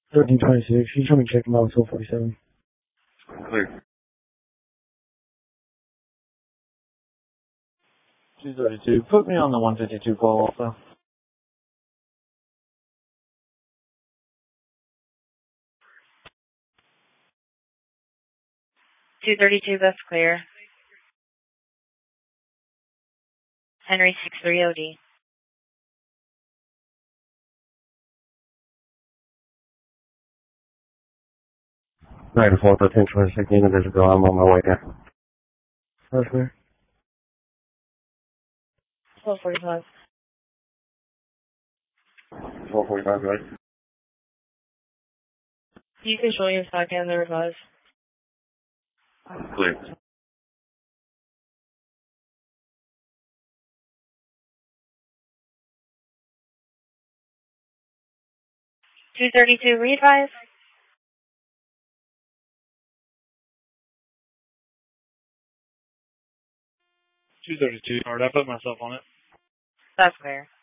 1326. You told me to check him out with 47. Clear. 232. Put me on the 152 call also. 232, that's clear. Henry 630D. 94, 1326, Nina, there's a girl, I'm on my way there. That's clear. 1245. 445, right? You can show your stock and the revise. Clear. 232, re-advise. 232. Alright, I put myself on it. That's clear.